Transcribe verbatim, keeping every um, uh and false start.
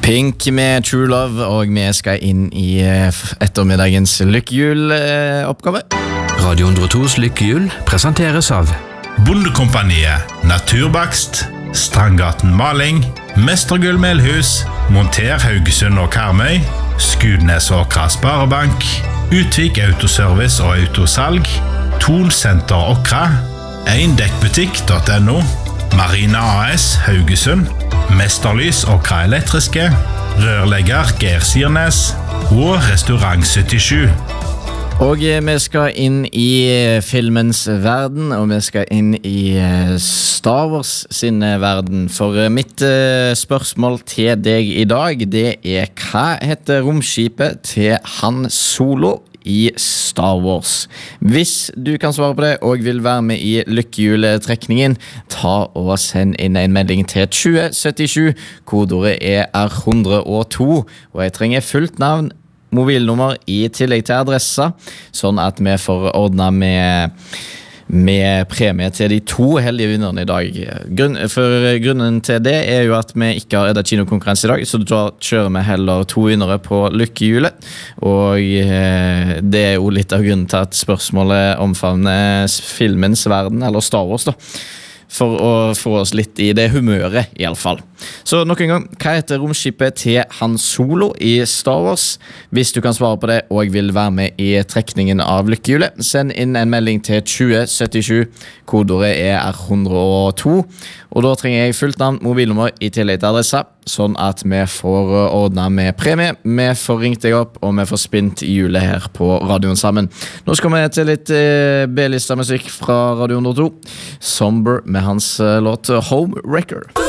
Pink med True Love, og vi skal inn i ettermiddagens lykkehjul-oppgave. Radio hundre og tos lykkehjul presenteres av Bondekompaniet, Naturbakst, Strandgaten Maling, Mestergull Melhus, Monter Haugesund og Karmøy, Skudnes Åkra Sparebank, Utvik Autoservice og Autosalg, Thon Center Åkra, eindekkbutikk punktum no, Marina A S Haugesund, Mesterlys Åkra Elektriske, Rørlegger Geir Sirnes og Restaurant syttisju. Og vi skal inn i filmens verden, og vi skal inn i Star Wars sin verden. For mitt spørsmål til deg i dag, det er: hva heter romskipet til Han Solo i Star Wars? Hvis du kan svare på det og vil være med i lykkehjuletrekningen, ta og send inn en melding til tjue syttisju. Kodeordet er R hundre og to, og jeg trenger fullt navn, mobilnummer i tillegg til adressa, sånn at vi får ordnet med, med premie til de to heldige vinnerne i dag. Grunn, for grunnen til det er jo at vi ikke har edda kinokonkurranse i dag, så da kjører vi heller to vinnere på lykkehjulet, og eh, det er jo litt av grunnen til at spørsmålet omfavner filmens verden, eller Star Wars da, for å få oss litt i det humøret i alle fall. Så nok en gang, hva heter romskipet til Han Solo i Star Wars? Hvis du kan svare på det og vil være med i trekningen av lykkehjulet, send inn en melding til tjue syttisju. Kodeordet er R hundre og to, og da trenger jeg fullt navn, mobilnummer i tillegg til adressa, sånn at vi får ordnet med premie. Vi får ringt deg opp, og vi får spint hjulet her på radioen sammen. Nå skal vi til litt eh, B-lista musikk fra Radio hundre og to. Somber med hans eh, låt Home Wrecker.